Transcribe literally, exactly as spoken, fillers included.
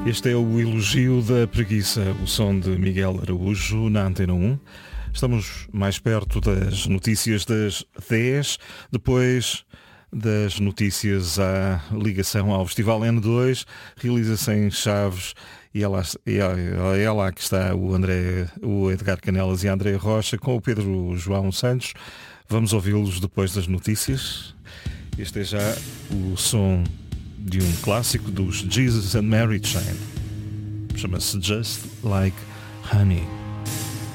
Este é o elogio da preguiça, o som de Miguel Araújo na Antena um. Estamos mais perto das notícias das dez, depois das notícias à ligação ao Festival N dois, realização em Chaves, e ela, e ela, é lá que está o, André, o Edgar Canelas e a André Rocha com o Pedro João Santos. Vamos ouvi-los depois das notícias. Este é já o som de um clássico dos Jesus and Mary Chain. Chama-se Just Like Honey.